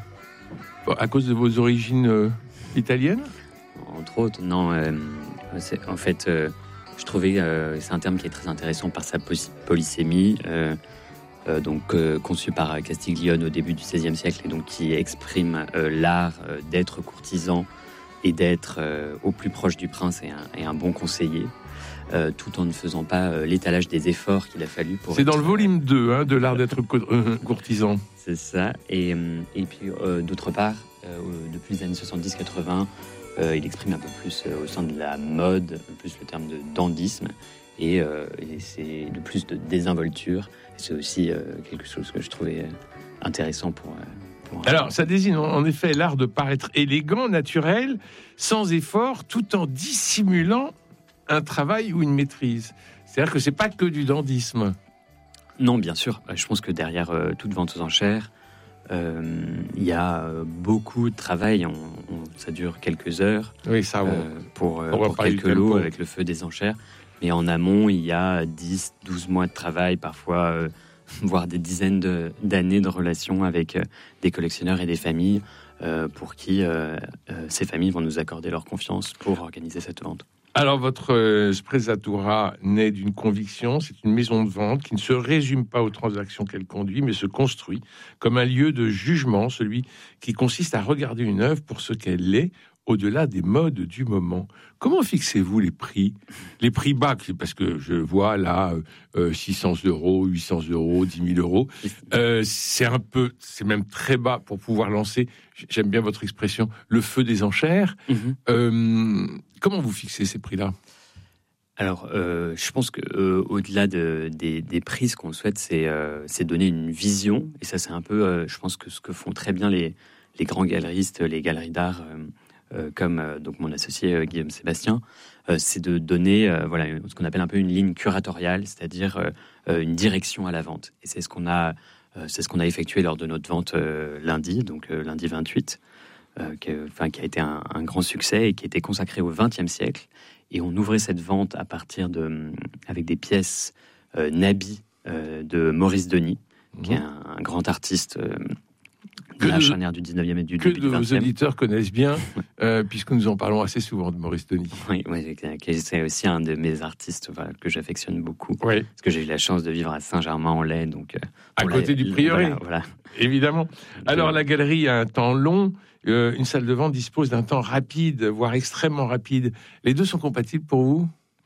À cause de vos origines euh, italiennes ? Entre autres, non. Euh, c'est, en fait, euh, je trouvais euh, c'est un terme qui est très intéressant par sa poly- polysémie, euh, euh, donc euh, conçu par Castiglione au début du seizième siècle, et donc qui exprime euh, l'art euh, d'être courtisan et d'être euh, au plus proche du prince et un, et un bon conseiller. Euh, tout en ne faisant pas euh, l'étalage des efforts qu'il a fallu pour... C'est être, dans le volume deux hein, de l'art d'être co- euh, courtisan. C'est ça. Et, et puis, euh, d'autre part, euh, depuis les années soixante-dix quatre-vingts, euh, il exprime un peu plus euh, au sein de la mode, plus le terme de dandisme, et, euh, et c'est de plus de désinvolture. Et c'est aussi euh, quelque chose que je trouvais intéressant pour... Euh, pour Alors, ça désigne en effet l'art de paraître élégant, naturel, sans effort, tout en dissimulant un travail ou une maîtrise. C'est-à-dire que c'est pas que du dandisme. Non, bien sûr. Je pense que derrière euh, toute vente aux enchères, euh, il y a euh, beaucoup de travail. On, on, ça dure quelques heures. Oui, ça. Euh, pour euh, pour quelques lots avec le feu des enchères. Mais en amont, il y a dix, douze mois de travail, parfois, euh, voire des dizaines de, d'années de relations avec euh, des collectionneurs et des familles, euh, pour qui euh, euh, ces familles vont nous accorder leur confiance pour organiser cette vente. Alors, votre euh, Sprezzatura naît d'une conviction. C'est une maison de vente qui ne se résume pas aux transactions qu'elle conduit, mais se construit comme un lieu de jugement, celui qui consiste à regarder une œuvre pour ce qu'elle est, au-delà des modes du moment. Comment fixez-vous les prix ? Les prix bas, parce que je vois là euh, six cents euros, huit cents euros, dix mille euros. Euh, c'est un peu, c'est même très bas pour pouvoir lancer, j'aime bien votre expression, le feu des enchères. Mmh. Euh, comment vous fixez ces prix-là ? Alors, euh, je pense que euh, au-delà de, des, des prix, ce qu'on souhaite, c'est, euh, c'est donner une vision. Et ça, c'est un peu, euh, je pense que ce que font très bien les, les grands galeristes, les galeries d'art, euh, euh, comme euh, donc mon associé euh, Guillaume Sébastien, euh, c'est de donner, euh, voilà, ce qu'on appelle un peu une ligne curatoriale, c'est-à-dire euh, une direction à la vente. Et c'est ce qu'on a, euh, c'est ce qu'on a effectué lors de notre vente euh, lundi, donc euh, lundi vingt-huit, euh, qui, enfin, qui a été un, un grand succès et qui était consacré au vingtième siècle. Et on ouvrait cette vente à partir de, avec des pièces euh, Nabi euh, de Maurice Denis, mmh. qui est un, un grand artiste euh, de la charnière du dix-neuvième et du que début du vingtième. Que nos auditeurs connaissent bien, euh, puisque nous en parlons assez souvent de Maurice Denis. Oui, oui, c'est aussi un de mes artistes voilà, que j'affectionne beaucoup. Oui. Parce que j'ai eu la chance de vivre à Saint-Germain-en-Laye. Donc, euh, à côté la, du prieuré, voilà, voilà. Évidemment. Alors, la galerie a un temps long. Euh, une salle de vente dispose d'un temps rapide, voire extrêmement rapide. Les deux sont compatibles pour vous ?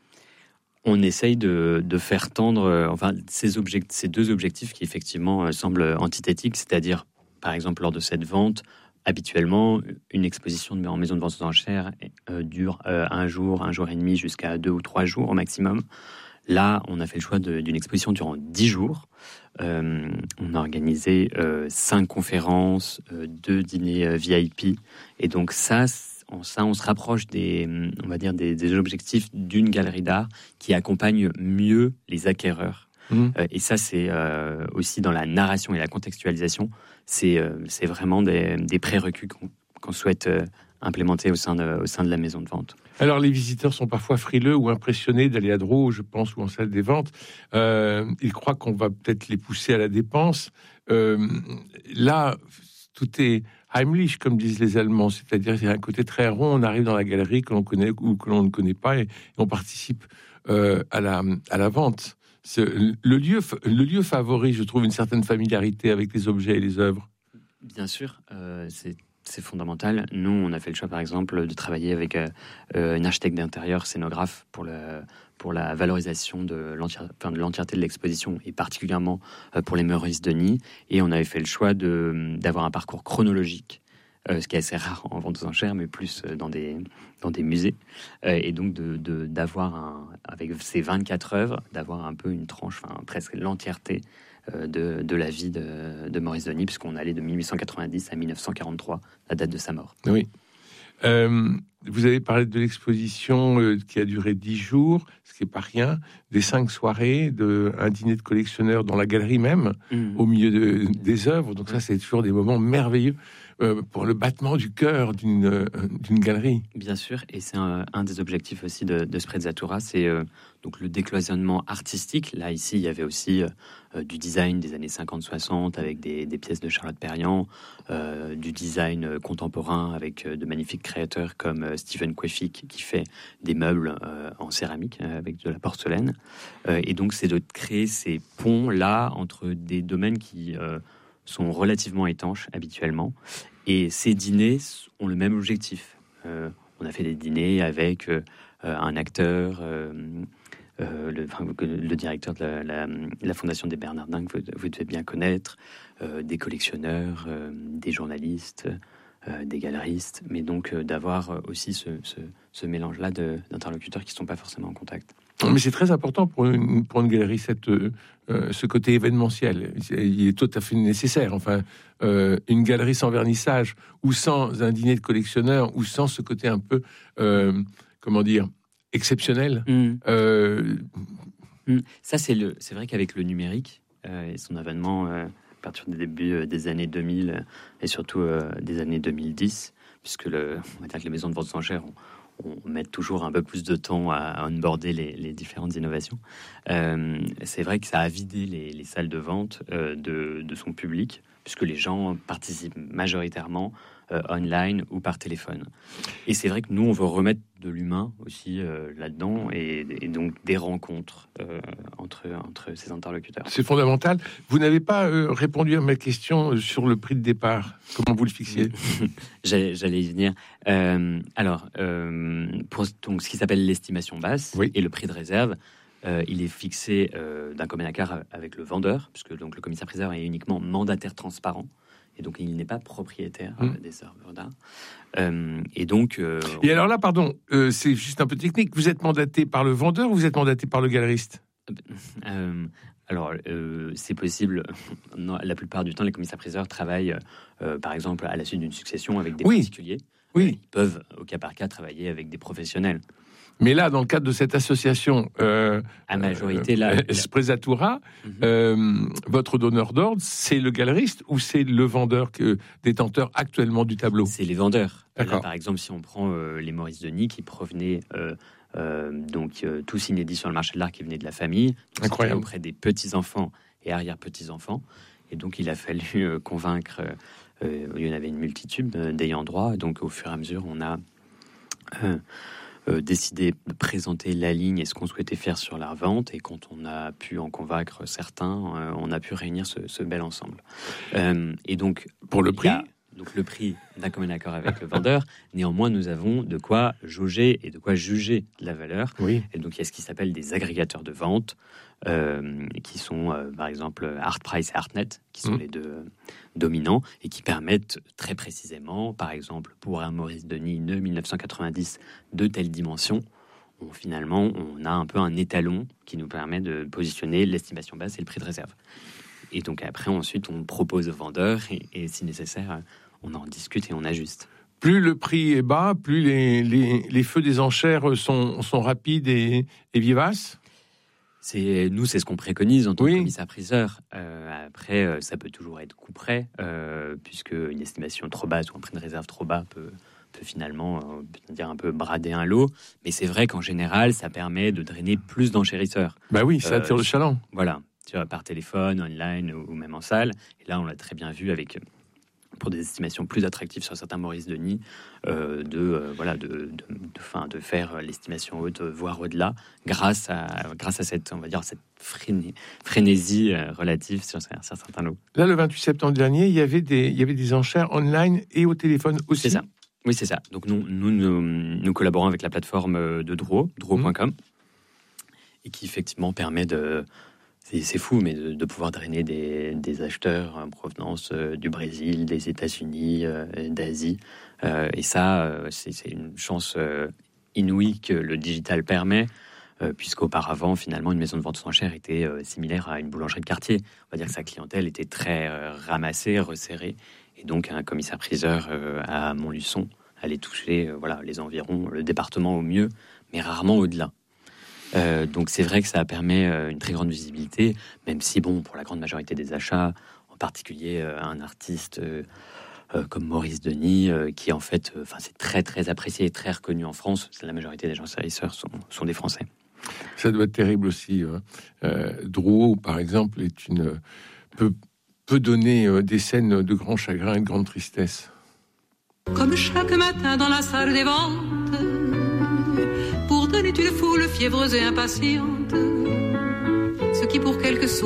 On essaye de, de faire tendre euh, enfin, ces, object- ces deux objectifs qui, effectivement, euh, semblent antithétiques, c'est-à-dire, par exemple, lors de cette vente, habituellement, une exposition en maison de vente aux enchères euh, dure euh, un jour, un jour et demi, jusqu'à deux ou trois jours au maximum. Là, on a fait le choix de, d'une exposition durant dix jours. Euh, on a organisé euh, cinq conférences, euh, deux dîners euh, V I P. Et donc ça, en ça, on se rapproche des, on va dire, des, des objectifs d'une galerie d'art qui accompagne mieux les acquéreurs. Mmh. Euh, et ça, c'est euh, aussi dans la narration et la contextualisation. C'est, euh, c'est vraiment des, des prérequis qu'on, qu'on souhaite euh, implémenter au sein, de, au sein de la maison de vente. Alors, les visiteurs sont parfois frileux ou impressionnés d'aller à Drouot, je pense, ou en salle des ventes. Euh, ils croient qu'on va peut-être les pousser à la dépense. Euh, là, tout est Heimlich, comme disent les Allemands, c'est-à-dire qu'il y a un côté très rond. On arrive dans la galerie que l'on connaît ou que l'on ne connaît pas et on participe euh, à la à la vente. C'est, le lieu, le lieu favorise, je trouve, une certaine familiarité avec les objets et les œuvres. Bien sûr, euh, c'est c'est fondamental. Nous, on a fait le choix, par exemple, de travailler avec euh, une architecte d'intérieur, scénographe, pour, le, pour la valorisation de, l'entière, enfin, de l'entièreté de l'exposition, et particulièrement euh, pour les Maurice Denis. Et on avait fait le choix de, d'avoir un parcours chronologique, euh, ce qui est assez rare en vente aux enchères, mais plus dans des, dans des musées. Euh, et donc, de, de, d'avoir, un, avec ces vingt-quatre œuvres, d'avoir un peu une tranche, enfin, presque l'entièreté De, de la vie de, de Maurice Denis, puisqu'on allait de mille huit cent quatre-vingt-dix à mille neuf cent quarante-trois, la date de sa mort. Oui. Euh, vous avez parlé de l'exposition euh, qui a duré dix jours, ce qui n'est pas rien, des cinq soirées, de, un dîner de collectionneurs dans la galerie même, mmh. au milieu de, des œuvres. Donc ça, c'est toujours des moments merveilleux euh, pour le battement du cœur d'une, euh, d'une galerie. Bien sûr, et c'est un, un des objectifs aussi de, de Sprezzatura, c'est euh, donc le décloisonnement artistique. Là, ici, il y avait aussi euh, du design des années cinquante soixante avec des, des pièces de Charlotte Perriand, euh, du design contemporain avec euh, de magnifiques créateurs comme euh, Stephen Kwefik qui fait des meubles euh, en céramique euh, avec de la porcelaine. Euh, et donc, c'est de créer ces ponts-là entre des domaines qui euh, sont relativement étanches habituellement. Et ces dîners ont le même objectif. Euh, on a fait des dîners avec euh, un acteur... Euh, Euh, le, le directeur de la, la, la Fondation des Bernardins, que vous, vous devez bien connaître, euh, des collectionneurs, euh, des journalistes, euh, des galeristes, mais donc euh, d'avoir aussi ce, ce, ce mélange-là de, d'interlocuteurs qui ne sont pas forcément en contact. Mais c'est très important pour une, pour une galerie, cette, euh, ce côté événementiel. Il est tout à fait nécessaire. Enfin, euh, une galerie sans vernissage, ou sans un dîner de collectionneurs, ou sans ce côté un peu, euh, comment dire, exceptionnel. Mmh. Euh... Mmh. Ça, c'est, le, c'est vrai qu'avec le numérique euh, et son avènement euh, à partir du début euh, des années deux mille euh, et surtout euh, des années deux mille dix, puisque le, on va dire que les maisons de vente aux enchères on, on met toujours un peu plus de temps à, à onboarder les, les différentes innovations. Euh, c'est vrai que ça a vidé les, les salles de vente euh, de, de son public, puisque les gens participent majoritairement Euh, online ou par téléphone. Et c'est vrai que nous, on veut remettre de l'humain aussi euh, là-dedans et, et donc des rencontres euh, entre, entre ces interlocuteurs. C'est fondamental. Vous n'avez pas euh, répondu à ma question sur le prix de départ. Comment vous le fixiez? j'allais, j'allais y venir. Euh, alors, euh, pour donc, ce qui s'appelle l'estimation basse oui. et le prix de réserve, euh, il est fixé euh, d'un commun accord avec le vendeur, puisque donc, le commissaire-priseur est uniquement mandataire transparent. Et donc, il n'est pas propriétaire mmh. euh, des œuvres d'art. Euh, et donc... Euh, et alors là, pardon, euh, c'est juste un peu technique. Vous êtes mandaté par le vendeur ou vous êtes mandaté par le galeriste? euh, Alors, euh, c'est possible. Non, la plupart du temps, les commissaires-priseurs travaillent, euh, par exemple, à la suite d'une succession avec des oui. particuliers. Oui. Ils peuvent, au cas par cas, travailler avec des professionnels. Mais là, dans le cadre de cette association, euh, à majorité, là, euh, Sprezzatura, mm-hmm. euh, votre donneur d'ordre, c'est le galeriste ou c'est le vendeur que, détenteur actuellement du tableau? C'est les vendeurs. D'accord. Là, par exemple, si on prend euh, les Maurice Denis qui provenaient euh, euh, donc euh, tous inédits sur le marché de l'art, qui venaient de la famille, incroyable, auprès des petits enfants et arrière petits enfants. Et donc, il a fallu convaincre, euh, il y en avait une multitude d'ayants droit. Donc, au fur et à mesure, on a euh, euh, décidé de présenter la ligne et ce qu'on souhaitait faire sur la vente. Et quand on a pu en convaincre certains, euh, on a pu réunir ce, ce bel ensemble. Euh, et donc, pour le prix, donc le prix d'un commun accord avec le vendeur. Néanmoins, nous avons de quoi jauger et de quoi juger de la valeur. Oui. Et donc, il y a ce qui s'appelle des agrégateurs de vente, euh, qui sont, euh, par exemple, Artprice et Artnet, qui sont mmh. les deux euh, dominants, et qui permettent très précisément, par exemple, pour un Maurice Denis de dix-neuf cent quatre-vingt-dix de telle dimension, on, finalement, on a un peu un étalon qui nous permet de positionner l'estimation basse et le prix de réserve. Et donc après, ensuite, on propose au vendeur, et, et si nécessaire, on en discute et on ajuste. Plus le prix est bas, plus les, les, les feux des enchères sont, sont rapides et, et vivaces. C'est, nous, c'est ce qu'on préconise en tant oui. que commissaire-priseur. Euh, après, ça peut toujours être coup près, euh, puisque une estimation trop basse ou un prix de réserve trop bas peut, peut finalement euh, dire un peu brader un lot. Mais c'est vrai qu'en général, ça permet de drainer plus d'enchérisseurs. Bah oui, ça attire euh, le chaland. Voilà, par téléphone, online ou même en salle. Et là, on l'a très bien vu avec... pour des estimations plus attractives sur certains Maurice Denis, euh, de, euh, voilà, de, de, de, fin, de faire l'estimation haute, voire au-delà, grâce à, grâce à cette, on va dire, cette fréné, frénésie euh, relative sur, sur certains lots. Là, le vingt-huit septembre dernier, il y avait des, il y avait des enchères online et au téléphone aussi. C'est ça. Oui, c'est ça. Donc, nous, nous, nous, nous collaborons avec la plateforme de Drouot, drouot point com, mmh. et qui, effectivement, permet de... C'est, c'est fou, mais de, de pouvoir drainer des, des acheteurs en provenance euh, du Brésil, des États-Unis, euh, d'Asie. Euh, et ça, euh, c'est, c'est une chance euh, inouïe que le digital permet, euh, puisqu'auparavant, finalement, une maison de vente aux enchères était euh, similaire à une boulangerie de quartier. On va dire que sa clientèle était très euh, ramassée, resserrée. Et donc, un commissaire-priseur euh, à Montluçon allait toucher euh, voilà, les environs, le département au mieux, mais rarement au-delà. Euh, donc c'est vrai que ça permet euh, une très grande visibilité, même si bon, pour la grande majorité des achats, en particulier euh, un artiste euh, euh, comme Maurice Denis, euh, qui en fait, enfin euh, c'est très très apprécié et très reconnu en France. La majorité des gens enchérisseurs sont, sont des Français. Ça doit être terrible aussi. Euh, euh, Drouot, par exemple, est une peut, peut donner euh, des scènes de grand chagrin et de grande tristesse. Comme chaque matin dans la salle des ventes, pour donner une foule fiévreuse et impatiente, ce qui pour quelques sous